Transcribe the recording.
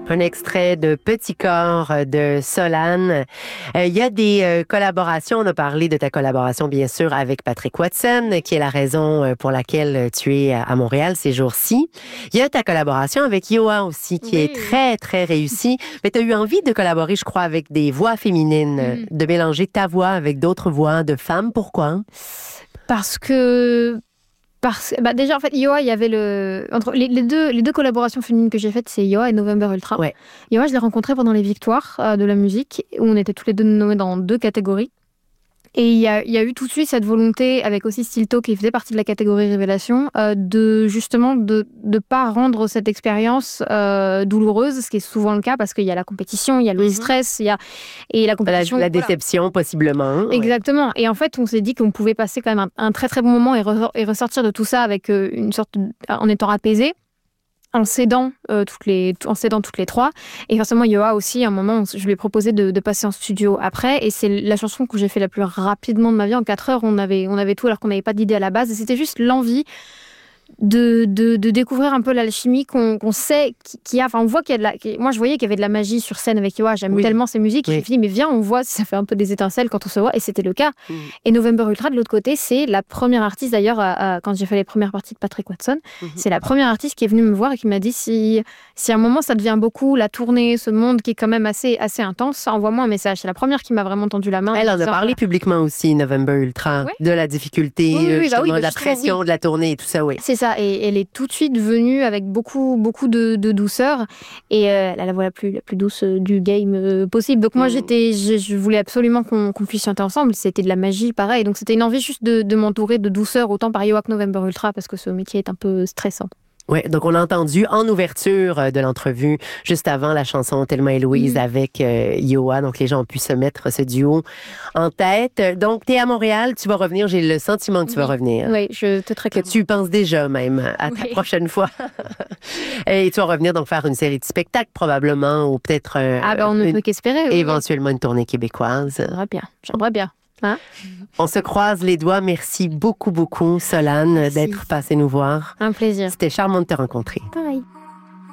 Un extrait de Petit corps de Solane. Il y a des collaborations. On a parlé de ta collaboration, bien sûr, avec Patrick Watson, qui est la raison pour laquelle tu es à Montréal ces jours-ci. Il y a ta collaboration avec Yoa aussi, qui est très, très réussie. Mais tu as eu envie de collaborer, je crois, avec des voix féminines, de mélanger ta voix avec d'autres voix de femmes. Pourquoi? Parce que déjà, en fait, Yoa, il y avait entre les deux collaborations féminines que j'ai faites, c'est Yoa et November Ultra. Ouais. Yoa, je l'ai rencontré pendant les victoires de la musique, où on était tous les deux nommés dans 2 catégories. Et il y a eu tout de suite cette volonté, avec aussi Stilto, qui faisait partie de la catégorie Révélation, de pas rendre cette expérience douloureuse, ce qui est souvent le cas, parce qu'il y a la compétition, il y a le stress, et la compétition... La déception, possiblement. Exactement. Ouais. Et en fait, on s'est dit qu'on pouvait passer quand même un très très bon moment et ressortir de tout ça avec en étant apaisé. En s'aidant toutes les 3. Et forcément, Yoa aussi, à un moment, je lui ai proposé de passer en studio après. Et c'est la chanson que j'ai fait la plus rapidement de ma vie. En 4 heures, on avait tout alors qu'on n'avait pas d'idée à la base. Et c'était juste l'envie de découvrir un peu l'alchimie qu'on sait qu'il y a. Enfin, on voit qu'il y a moi, je voyais qu'il y avait de la magie sur scène avec Yoa. J'aime tellement ses musiques. Et je me suis dit, mais viens, on voit si ça fait un peu des étincelles quand on se voit. Et c'était le cas. Et November Ultra, de l'autre côté, c'est la première artiste, d'ailleurs, quand j'ai fait les premières parties de Patrick Watson, c'est la première artiste qui est venue me voir et qui m'a dit, si à un moment ça devient beaucoup, la tournée, ce monde qui est quand même assez intense, envoie-moi un message. C'est la première qui m'a vraiment tendu la main. Elle en a parlé publiquement aussi, November Ultra, de la difficulté, de la pression de la tournée et tout ça, C'est ça, et elle est tout de suite venue avec beaucoup de douceur, et elle a la voix la plus douce du game possible. Donc moi, je voulais absolument qu'on puisse chanter ensemble. C'était de la magie, pareil. Donc c'était une envie juste de m'entourer de douceur, autant par Yoa que November Ultra, parce que ce métier est un peu stressant. Oui, donc on a entendu en ouverture de l'entrevue, juste avant la chanson Thelma et Louise avec Yoa, donc les gens ont pu se mettre ce duo en tête. Donc tu es à Montréal, tu vas revenir, j'ai le sentiment que tu vas revenir. Oui, je te très que tu penses déjà même à ta prochaine fois. Et tu vas revenir donc faire une série de spectacles probablement, ou peut-être on ne peut qu'espérer. Éventuellement une tournée québécoise. J'aimerais bien. Hein? On se croise les doigts. Merci beaucoup, Solane, d'être passée nous voir. Un plaisir. C'était charmant de te rencontrer. Pareil.